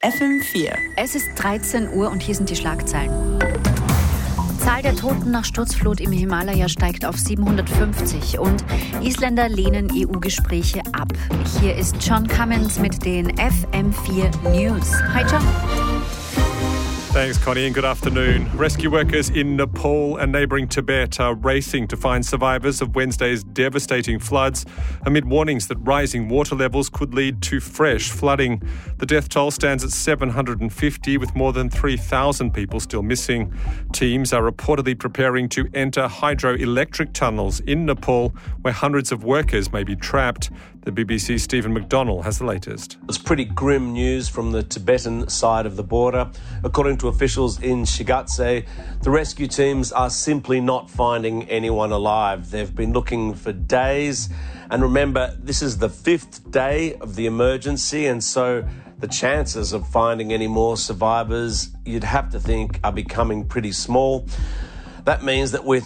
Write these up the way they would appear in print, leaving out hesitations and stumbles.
FM4. Es ist 13 Uhr und hier sind die Schlagzeilen. Zahl der Toten nach Sturzflut im Himalaya steigt auf 750 und Isländer lehnen EU-Gespräche ab. Hier ist John Cummins mit den FM4 News. Hi John. Thanks, Connie, and good afternoon. Rescue workers in Nepal and neighbouring Tibet are racing to find survivors of Wednesday's devastating floods amid warnings that rising water levels could lead to fresh flooding. The death toll stands at 750, with more than 3,000 people still missing. Teams are reportedly preparing to enter hydroelectric tunnels in Nepal, where hundreds of workers may be trapped. The BBC's Stephen McDonnell has the latest. It's pretty grim news from the Tibetan side of the border. According to officials in Shigatse, the rescue teams are simply not finding anyone alive. They've been looking for days. And remember, this is the 5th day of the emergency, and so the chances of finding any more survivors, you'd have to think, are becoming pretty small. That means that with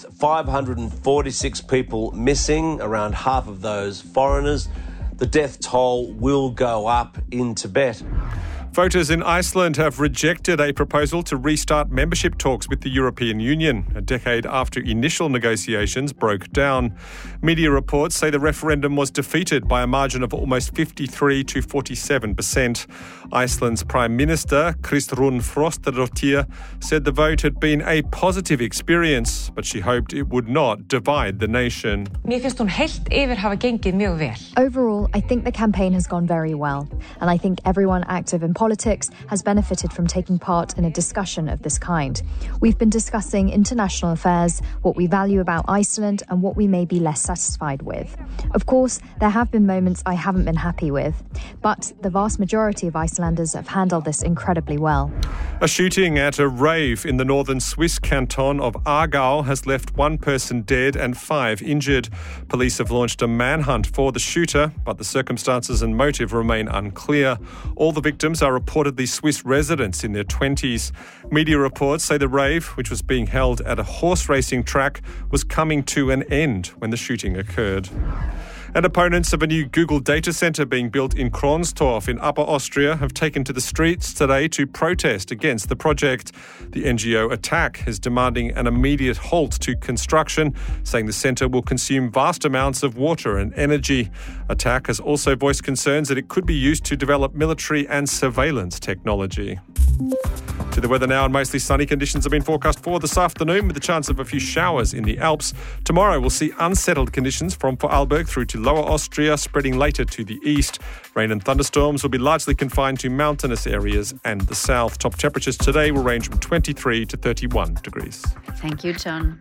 546 people missing, around half of those foreigners, the death toll will go up in Tibet. Voters in Iceland have rejected a proposal to restart membership talks with the European Union, a decade after initial negotiations broke down. Media reports say the referendum was defeated by a margin of almost 53 to 47%. Iceland's Prime Minister, Kristrún Frostadóttir, said the vote had been a positive experience, but she hoped it would not divide the nation. Mér finnst hún heilt yfir hafa gengið mjög vel. Overall, I think the campaign has gone very well, and I think everyone active in politics has benefited from taking part in a discussion of this kind. We've been discussing international affairs, what we value about Iceland, and what we may be less satisfied with. Of course, there have been moments I haven't been happy with, but the vast majority of Icelanders have handled this incredibly well. A shooting at a rave in the northern Swiss canton of Aargau has left one person dead and 5 injured. Police have launched a manhunt for the shooter, but the circumstances and motive remain unclear. All the victims are reportedly Swiss residents in their 20s. Media reports say the rave, which was being held at a horse racing track, was coming to an end when the shooting occurred. And opponents of a new Google data centre being built in Kronstorf in Upper Austria have taken to the streets today to protest against the project. The NGO Attack is demanding an immediate halt to construction, saying the centre will consume vast amounts of water and energy. Attack has also voiced concerns that it could be used to develop military and surveillance technology. To the weather now, and mostly sunny conditions have been forecast for this afternoon with the chance of a few showers in the Alps. Tomorrow we'll see unsettled conditions from Vorarlberg through to Lower Austria, spreading later to the east. Rain and thunderstorms will be largely confined to mountainous areas and the south. Top temperatures today will range from 23 to 31 degrees. Thank you, John.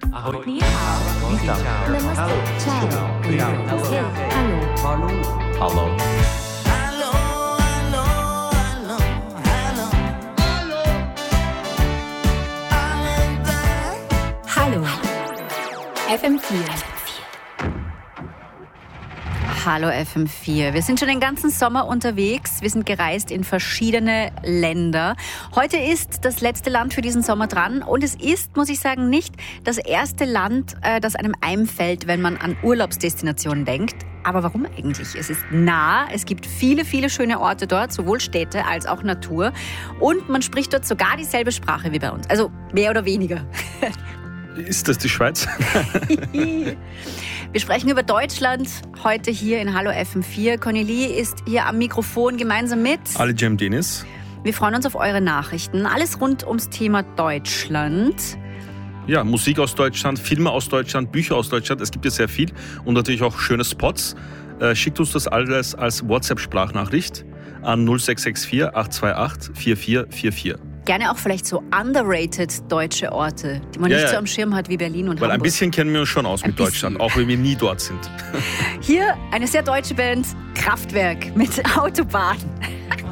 Hello. Hallo. FM4. Hallo FM4. Wir sind schon den ganzen Sommer unterwegs. Wir sind gereist in verschiedene Länder. Heute ist das letzte Land für diesen Sommer dran. Und es ist, muss ich sagen, nicht das erste Land, das einem einfällt, wenn man an Urlaubsdestinationen denkt. Aber warum eigentlich? Es ist nah, es gibt viele, viele schöne Orte dort, sowohl Städte als auch Natur. Und man spricht dort sogar dieselbe Sprache wie bei uns. Also mehr oder weniger. Ist das die Schweiz? Wir sprechen über Deutschland heute hier in Hallo FM4. Cornelie ist hier am Mikrofon gemeinsam mit Ali Cem Deniz. Wir freuen uns auf eure Nachrichten. Alles rund ums Thema Deutschland. Ja, Musik aus Deutschland, Filme aus Deutschland, Bücher aus Deutschland. Es gibt ja sehr viel und natürlich auch schöne Spots. Schickt uns das alles als WhatsApp-Sprachnachricht an 0664 828 4444. Gerne auch vielleicht so underrated deutsche Orte, die man nicht so am Schirm hat wie Berlin und Weil Hamburg. Ein bisschen kennen wir uns schon aus mit Deutschland, auch wenn wir nie dort sind. Hier eine sehr deutsche Band, Kraftwerk mit Autobahn.